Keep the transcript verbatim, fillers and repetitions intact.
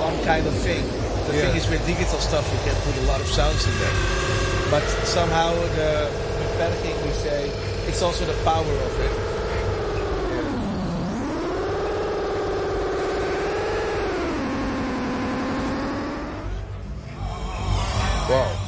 fun kind of thing. The Yeah. thing is, with digital stuff, you can put a lot of sounds in there. But somehow, the with thing we say, it's also the power of it. Wow.